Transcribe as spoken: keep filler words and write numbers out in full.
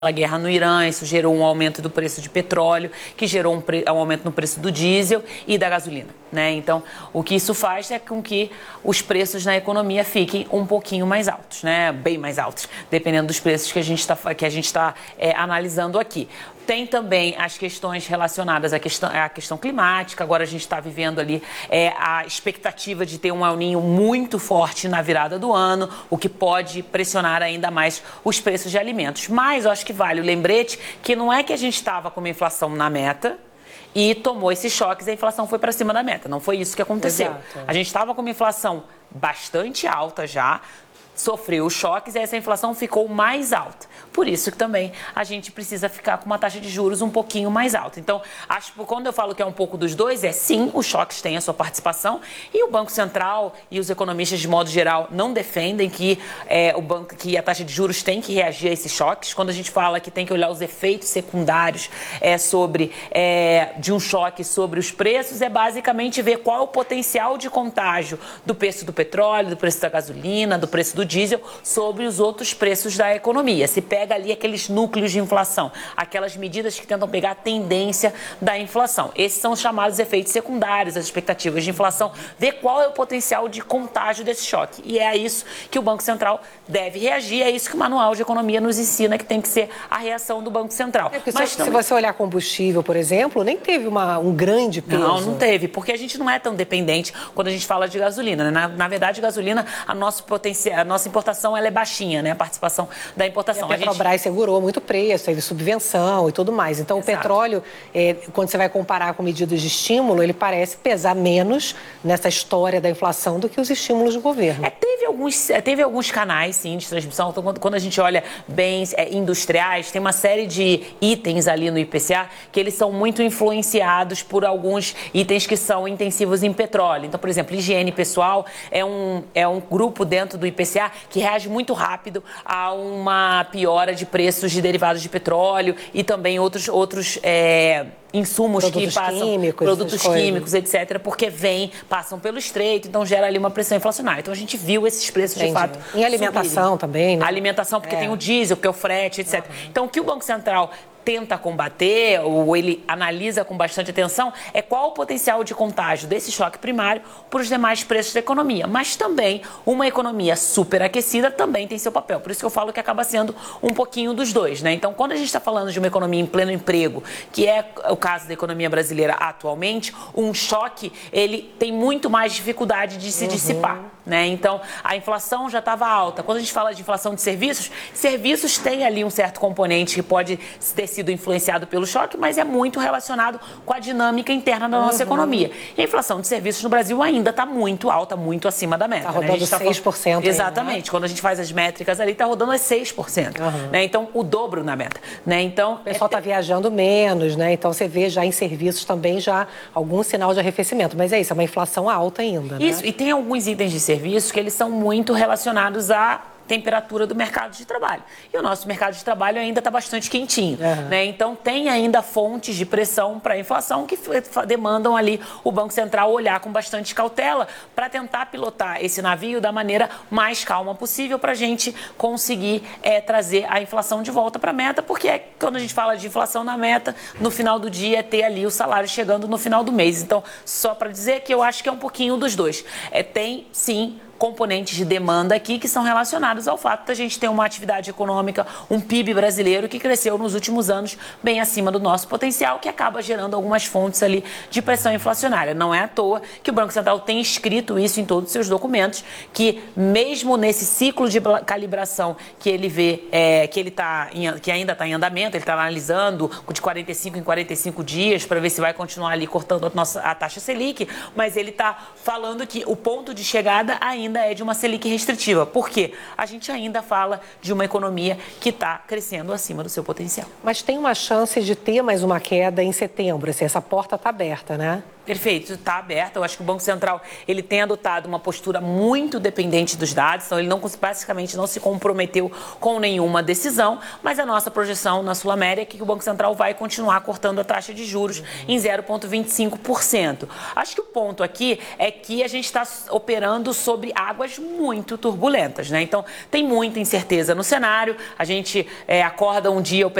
a guerra no Irã, isso gerou um aumento do preço de petróleo, que gerou um, pre... um aumento no preço do diesel e da gasolina, né? Então, o que isso faz é com que os preços na economia fiquem um pouquinho mais altos, né? Bem mais altos, dependendo dos preços que a gente está que a gente está é, analisando aqui. Tem também as questões relacionadas à questão, à questão climática. Agora a gente está vivendo ali é, a expectativa de ter um El Niño muito forte na virada do ano, o que pode pressionar ainda mais os preços de alimentos. Mas eu acho que vale o lembrete que não é que a gente estava com uma inflação na meta e tomou esses choques e a inflação foi para cima da meta. Não foi isso que aconteceu. Exato. A gente estava com uma inflação bastante alta já, sofreu os choques e essa inflação ficou mais alta. Por isso que também a gente precisa ficar com uma taxa de juros um pouquinho mais alta. Então, acho que quando eu falo que é um pouco dos dois, é sim, os choques têm a sua participação e o Banco Central e os economistas, de modo geral, não defendem que, é, o banco, que a taxa de juros tem que reagir a esses choques. Quando a gente fala que tem que olhar os efeitos secundários é, sobre, é, de um choque sobre os preços, é basicamente ver qual é o potencial de contágio do preço do petróleo, do preço da gasolina, do preço do diesel sobre os outros preços da economia. Se pega ali aqueles núcleos de inflação, aquelas medidas que tentam pegar a tendência da inflação. Esses são os chamados efeitos secundários, as expectativas de inflação, ver qual é o potencial de contágio desse choque. E é a isso que o Banco Central deve reagir, é isso que o Manual de Economia nos ensina que tem que ser a reação do Banco Central. É, Mas se, também... se você olhar combustível, por exemplo, nem teve uma, um grande peso. Não, não teve, porque a gente não é tão dependente quando a gente fala de gasolina, né? Na, na verdade, gasolina, a nossa, potencial, a nossa importação ela é baixinha, né? A participação da importação. E a Petrobras gente... segurou muito preço, teve subvenção e tudo mais. Então, Exato. O petróleo, é, quando você vai comparar com medidas de estímulo, ele parece pesar menos nessa história da inflação do que os estímulos do governo. É, teve, alguns, teve alguns canais, sim, de transmissão. Então, quando, quando a gente olha bens é, industriais, tem uma série de itens ali no I P C A que eles são muito influenciados por alguns itens que são intensivos em petróleo. Então, por exemplo, higiene pessoal é um, é um grupo dentro do I P C A que reage muito rápido a uma piora de preços de derivados de petróleo e também outros, outros é, insumos produtos que passam, químicos, produtos químicos, etcétera, porque vêm, passam pelo estreito, então gera ali uma pressão inflacionária. Então a gente viu esses preços Entendi. de fato. Em alimentação subirem. Também, né? A alimentação, porque é. tem o diesel, porque é o frete, etcétera. Uhum. Então o que o Banco Central tenta combater, ou ele analisa com bastante atenção, é qual o potencial de contágio desse choque primário para os demais preços da economia. Mas também, uma economia superaquecida também tem seu papel. Por isso que eu falo que acaba sendo um pouquinho dos dois, né? Então, quando a gente está falando de uma economia em pleno emprego, que é o caso da economia brasileira atualmente, um choque, ele tem muito mais dificuldade de se uhum. dissipar, né? Então, a inflação já estava alta. Quando a gente fala de inflação de serviços, serviços tem ali um certo componente que pode ter sido influenciado pelo choque, mas é muito relacionado com a dinâmica interna da nossa uhum. economia. E a inflação de serviços no Brasil ainda está muito alta, muito acima da meta. Está rodando né? seis por cento. Tá... Exatamente. Ainda, né? Quando a gente faz as métricas ali, está rodando a seis por cento. Uhum. Né? Então, o dobro na meta. Né? Então, o pessoal está é... viajando menos, né? Então você vê já em serviços também já algum sinal de arrefecimento. Mas é isso, é uma inflação alta ainda. Né? Isso, e tem alguns itens de serviços que eles são muito relacionados a temperatura do mercado de trabalho. E o nosso mercado de trabalho ainda está bastante quentinho. Uhum. Né? Então, tem ainda fontes de pressão para a inflação que demandam ali o Banco Central olhar com bastante cautela para tentar pilotar esse navio da maneira mais calma possível para a gente conseguir é, trazer a inflação de volta para a meta, porque é, quando a gente fala de inflação na meta, no final do dia é ter ali o salário chegando no final do mês. Então, só para dizer que eu acho que é um pouquinho dos dois. É, tem, sim, componentes de demanda aqui que são relacionados ao fato de a gente ter uma atividade econômica, um P I B brasileiro que cresceu nos últimos anos bem acima do nosso potencial, que acaba gerando algumas fontes ali de pressão inflacionária. Não é à toa que o Banco Central tem escrito isso em todos os seus documentos, que mesmo nesse ciclo de calibração que ele vê, é, que, ele tá em, que ainda está em andamento, ele está analisando de quarenta e cinco em quarenta e cinco dias para ver se vai continuar ali cortando a, nossa, a taxa Selic, mas ele está falando que o ponto de chegada ainda é de uma Selic restritiva. Por quê? A gente ainda fala de uma economia que está crescendo acima do seu potencial. Mas tem uma chance de ter mais uma queda em setembro, assim, essa porta está aberta, né? Perfeito, está aberto. Eu acho que o Banco Central ele tem adotado uma postura muito dependente dos dados, então ele não, basicamente não se comprometeu com nenhuma decisão, mas a nossa projeção na Sul América é que o Banco Central vai continuar cortando a taxa de juros uhum. em zero vírgula vinte e cinco por cento. Acho que o ponto aqui é que a gente está operando sobre águas muito turbulentas, né? Então tem muita incerteza no cenário, a gente é, acorda um dia